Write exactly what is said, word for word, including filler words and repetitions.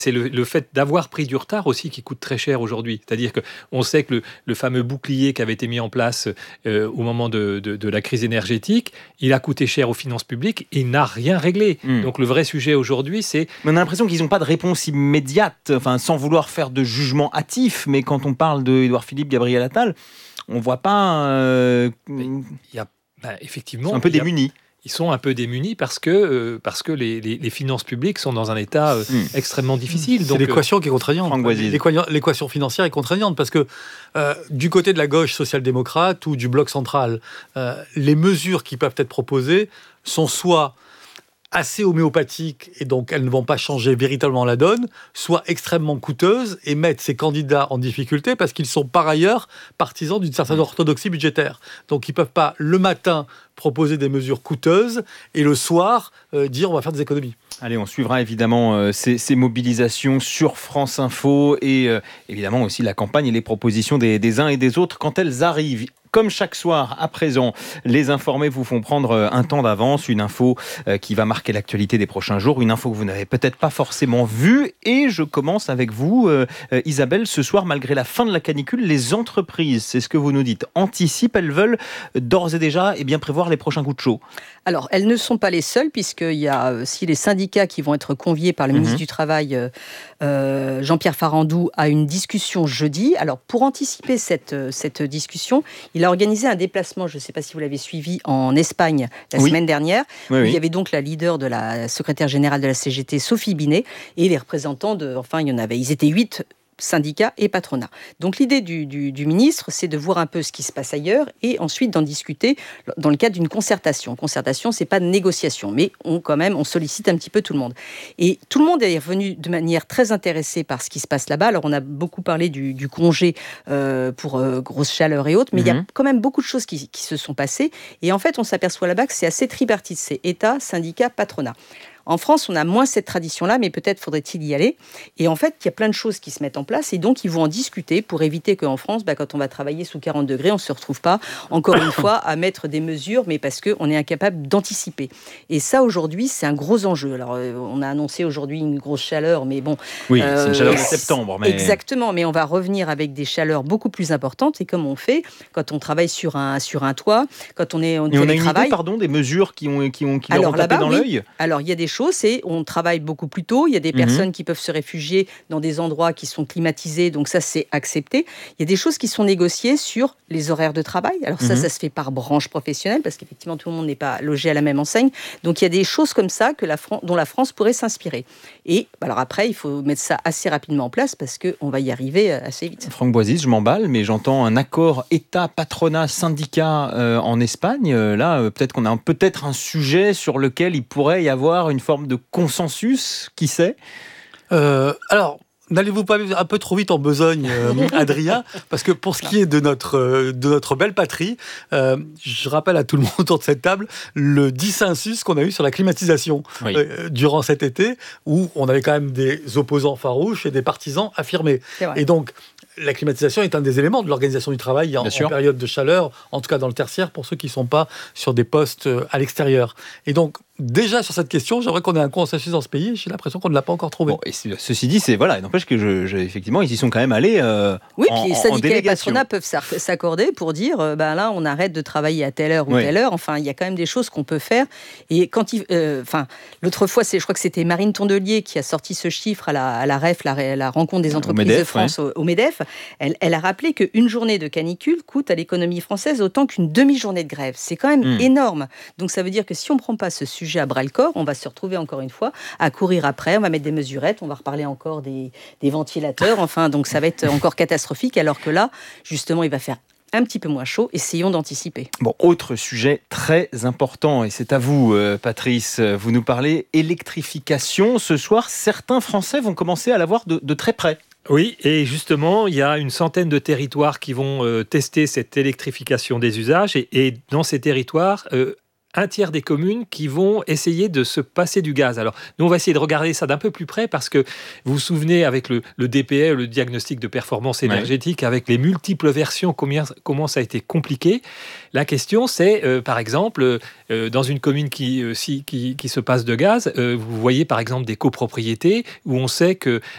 C'est le, le fait d'avoir pris du retard aussi qui coûte très cher aujourd'hui. C'est-à-dire qu'on sait que le, le fameux bouclier qui avait été mis en place euh, au moment de, de, de la crise énergétique, il a coûté cher aux finances publiques et il n'a rien réglé. Mmh. Donc le vrai sujet aujourd'hui, c'est... Mais on a l'impression qu'ils n'ont pas de réponse immédiate, enfin, sans vouloir faire de jugement hâtif, mais quand on parle de Édouard Philippe, Gabriel Attal, on ne voit pas... Euh... Il y a, ben, effectivement... C'est un peu démunis. Ils sont un peu démunis parce que, euh, parce que les, les, les finances publiques sont dans un état euh, mmh. extrêmement difficile. C'est donc, l'équation euh, qui est contraignante. L'équation, l'équation financière est contraignante parce que euh, du côté de la gauche social-démocrate ou du bloc central, euh, les mesures qui peuvent être proposées sont soit assez homéopathiques et donc elles ne vont pas changer véritablement la donne, soit extrêmement coûteuses et mettent ces candidats en difficulté parce qu'ils sont par ailleurs partisans d'une certaine orthodoxie budgétaire. Donc ils ne peuvent pas le matin proposer des mesures coûteuses et le soir euh, dire on va faire des économies. Allez, on suivra évidemment euh, ces, ces mobilisations sur France Info et euh, évidemment aussi la campagne et les propositions des, des uns et des autres quand elles arrivent. Comme chaque soir, à présent, les informés vous font prendre un temps d'avance, une info qui va marquer l'actualité des prochains jours, une info que vous n'avez peut-être pas forcément vue. Et je commence avec vous, euh, Isabelle. Ce soir, malgré la fin de la canicule, les entreprises, c'est ce que vous nous dites, anticipent. Elles veulent d'ores et déjà eh bien, prévoir les prochains coups de chaud. Alors, elles ne sont pas les seules, puisqu'il y a aussi les syndicats qui vont être conviés par le mmh. ministre du Travail, euh, Jean-Pierre Farandou, à une discussion jeudi. Alors, pour anticiper cette, cette discussion, il a organisé un déplacement, je ne sais pas si vous l'avez suivi, en Espagne la oui. semaine dernière, oui, où oui. il y avait donc la leader de la secrétaire générale de la C G T, Sophie Binet, et les représentants de, enfin, il y en avait, ils étaient huit syndicats et patronat. Donc l'idée du, du, du ministre, c'est de voir un peu ce qui se passe ailleurs et ensuite d'en discuter dans le cadre d'une concertation. Concertation, c'est pas de négociation, mais on quand même on sollicite un petit peu tout le monde. Et tout le monde est revenu de manière très intéressée par ce qui se passe là-bas. Alors on a beaucoup parlé du, du congé euh, pour euh, grosse chaleur et autres, mais mm-hmm. il y a quand même beaucoup de choses qui, qui se sont passées. Et en fait, on s'aperçoit là-bas que c'est assez tripartite, c'est État, syndicat, patronat. En France, on a moins cette tradition-là, mais peut-être faudrait-il y aller. Et en fait, il y a plein de choses qui se mettent en place et donc ils vont en discuter pour éviter qu'en France, bah, quand on va travailler sous quarante degrés, on ne se retrouve pas, encore une fois, à mettre des mesures, mais parce qu'on est incapable d'anticiper. Et ça, aujourd'hui, c'est un gros enjeu. Alors, euh, on a annoncé aujourd'hui une grosse chaleur, mais bon... Oui, euh, c'est une chaleur de septembre. Mais... Exactement, mais on va revenir avec des chaleurs beaucoup plus importantes. Et comme on fait quand on travaille sur un, sur un toit, quand on est en télétravail... Et on a une idée, pardon, des mesures qui, ont, qui, ont, qui leur ont tapé dans oui. l'œil. Alors, il y a des choses, c'est on travaille beaucoup plus tôt, il y a des mmh. personnes qui peuvent se réfugier dans des endroits qui sont climatisés, donc ça c'est accepté. Il y a des choses qui sont négociées sur les horaires de travail, alors ça, mmh. ça se fait par branche professionnelle, parce qu'effectivement tout le monde n'est pas logé à la même enseigne, donc il y a des choses comme ça que la Fran- dont la France pourrait s'inspirer. Et alors après, il faut mettre ça assez rapidement en place, parce qu'on va y arriver assez vite. Franck Boisis, je m'emballe, mais j'entends un accord État, patronat, syndicat euh, en Espagne. Euh, là, euh, peut-être qu'on a un, peut-être un sujet sur lequel il pourrait y avoir une forme de consensus, qui sait euh, Alors, n'allez-vous pas un peu trop vite en besogne, euh, Adrien, parce que pour ce qui est de notre, euh, de notre belle patrie, euh, je rappelle à tout le monde autour de cette table le dissensus qu'on a eu sur la climatisation oui. euh, durant cet été, où on avait quand même des opposants farouches et des partisans affirmés. Et donc, la climatisation est un des éléments de l'organisation du travail en, en période de chaleur, en tout cas dans le tertiaire, pour ceux qui ne sont pas sur des postes à l'extérieur. Et donc, déjà sur cette question, j'aimerais qu'on ait un consensus dans ce pays. J'ai l'impression qu'on ne l'a pas encore trouvé. Bon, et ceci dit, c'est voilà, il n'empêche que je, je, effectivement, ils y sont quand même allés. Euh, oui, en, puis les syndicats et patronats peuvent s'accorder pour dire, euh, ben là, on arrête de travailler à telle heure ou oui. telle heure. Enfin, il y a quand même des choses qu'on peut faire. Et quand il, euh, enfin, l'autre fois, c'est, je crois que c'était Marine Tondelier qui a sorti ce chiffre à la, à la R E F, la, la rencontre des entreprises Medef, de France ouais. au, au Medef. Elle, elle a rappelé qu'une journée de canicule coûte à l'économie française autant qu'une demi-journée de grève. C'est quand même mmh. énorme. Donc ça veut dire que si on ne prend pas ce sujet à bras-le-corps, on va se retrouver encore une fois à courir après, on va mettre des mesurettes, on va reparler encore des, des ventilateurs, enfin donc ça va être encore catastrophique, alors que là, justement, il va faire un petit peu moins chaud, essayons d'anticiper. Bon, autre sujet très important, et c'est à vous, euh, Patrice, vous nous parlez électrification. Ce soir, certains Français vont commencer à la voir de, de très près. Oui, et justement, il y a une centaine de territoires qui vont euh, tester cette électrification des usages, et, et dans ces territoires, euh, un tiers des communes qui vont essayer de se passer du gaz. Alors, nous, on va essayer de regarder ça d'un peu plus près parce que vous vous souvenez, avec le, le D P E, le diagnostic de performance énergétique, ouais. avec les multiples versions, combien, comment ça a été compliqué. La question, c'est, euh, par exemple, euh, dans une commune qui, euh, si, qui, qui se passe de gaz, euh, vous voyez, par exemple, des copropriétés où on sait que